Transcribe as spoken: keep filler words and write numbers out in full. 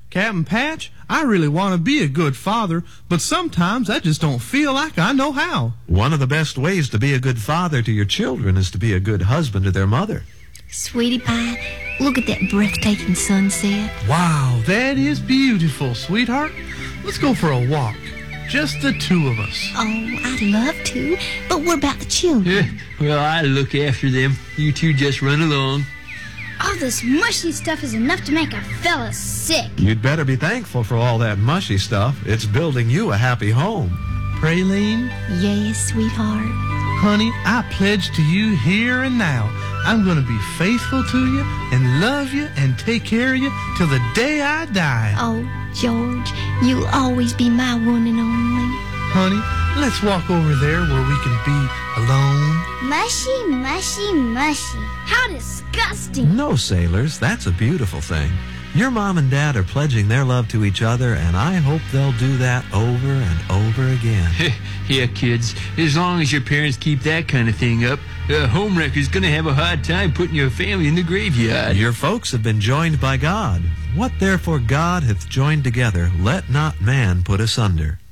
Captain Patch, I really want to be a good father, but sometimes I just don't feel like I know how. One of the best ways to be a good father to your children is to be a good husband to their mother. Sweetie pie, look at that breathtaking sunset. Wow, that is beautiful, sweetheart. Let's go for a walk. Just the two of us. Oh, I'd love to, but what about the children? Well, I look after them. You two just run along. All this mushy stuff is enough to make a fella sick. You'd better be thankful for all that mushy stuff. It's building you a happy home. Praline? Yes, sweetheart. Honey, I pledge to you here and now, I'm going to be faithful to you and love you and take care of you till the day I die. Oh, George, you'll always be my one and only. Honey, let's walk over there where we can be alone. Mushy, mushy, mushy. How disgusting. No, sailors, that's a beautiful thing. Your mom and dad are pledging their love to each other, and I hope they'll do that over and over again. Yeah, kids, as long as your parents keep that kind of thing up, a homewrecker's going to have a hard time putting your family in the graveyard. Your folks have been joined by God. What therefore God hath joined together, let not man put asunder.